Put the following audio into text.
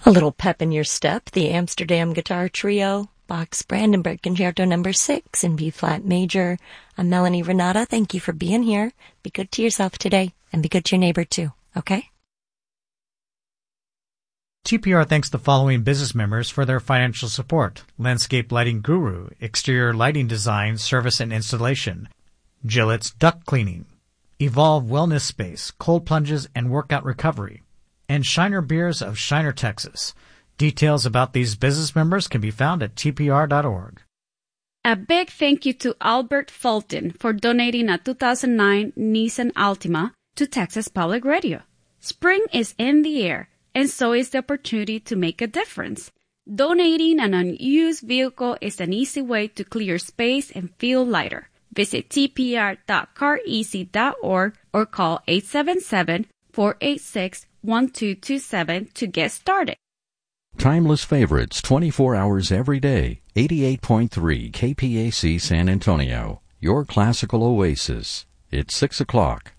A little pep in your step, the Amsterdam Guitar Trio, Bach's Brandenburg Concerto No. 6 in B-flat major. I'm Melanie Renata. Thank you for being here. Be good to yourself today, and be good to your neighbor too, okay? TPR thanks the following business members for their financial support: Landscape Lighting Guru, exterior lighting design, service and installation; Gillette's Duct Cleaning; Evolve Wellness Space, cold plunges and workout recovery; and Shiner Beers of Shiner, Texas. Details about these business members can be found at tpr.org. A big thank you to Albert Fulton for donating a 2009 Nissan Altima to Texas Public Radio. Spring is in the air, and so is the opportunity to make a difference. Donating an unused vehicle is an easy way to clear space and feel lighter. Visit tpr.careasy.org or call 877-486-1227 to get started. Timeless favorites 24 hours every day. 88.3 KPAC San Antonio, your classical oasis. It's 6 o'clock.